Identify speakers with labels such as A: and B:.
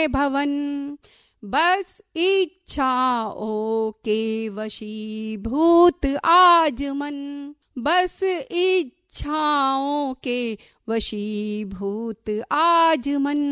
A: भवन। बस इच्छाओं के वशीभूत आज मन, बस इच्छाओं के वशीभूत आज मन।